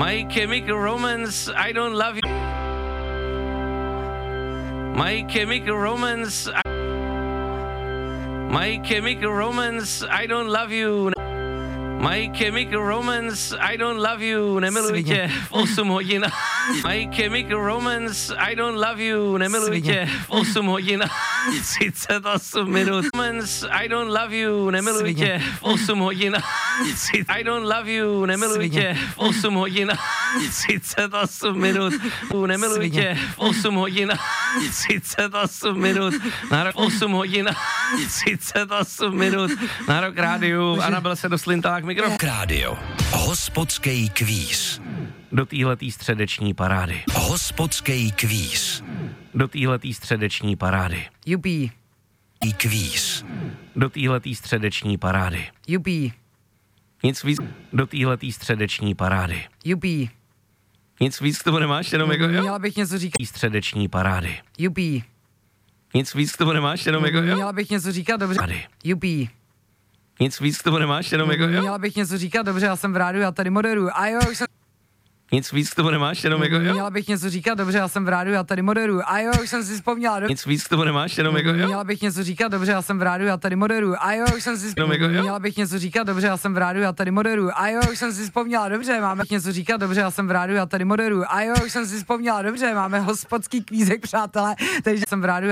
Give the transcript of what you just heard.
My Chemical Romance, I don't love you. My Chemical Romance, My Chemical Romance, I don't love you. My Chemical Romance, I don't love you. Nemiluji tě v 8 hodin. My Chemical Romance, I don't love you. Nemiluji tě v 8 hodin. 38 minut. Romance, I don't love you. Nemiluji tě v 8 hodin. I don't love you. Nemiluji tě v 8 hodin. 38 minut. Nemiluji tě v 8 hodin. 38 minut. Na rok 8 hodin. 38 minut. Na rok rádiu. Anabel se doslintala k mikrofonu. Rádio. Hospodský kvíz. Do téhletý středeční parády. Hospodský kvíz. Do téhletý středeční parády. Jupí. Kvíz. Do téhletý středeční parády. Jupí. Nic víc do téhletý středeční parády. Jupí. Nic víc k tomu nemáš, jenom jako jo? Měla bych něco říkat. Středeční parády. Jupí. Nic víc k tomu nemáš, jenom jako jo? Měla bych něco říkat, dobře. Parády. Jupí. Nic víc k tomu nemáš, jenom jako jo? Měla bych něco říkat, dobře, já jsem v rádiu, já tady moderuju. A jo, už jsem... Nic víc k tomu nemáš, jenom jako jo? Měla bych něco říkat, dobře, já jsem v rádiu, já tady moderuju. A jo, už jsem si vzpomněla. Nic víc k tomu nemáš, jenom jako jo? Měla bych něco říkat, dobře, já jsem v rádiu, já tady moderuju. A jo, už jsem si Měla bych něco říkat, dobře, já jsem v rádiu, já tady moderuju. A jo, už jsem si vzpomněla, dobře, máme něco říkat, dobře, já jsem v rádiu, já tady moderuju. A jo, už jsem si vzpomněla, dobře, máme hospodský kvízek, přátelé, takže jsem v rádiu.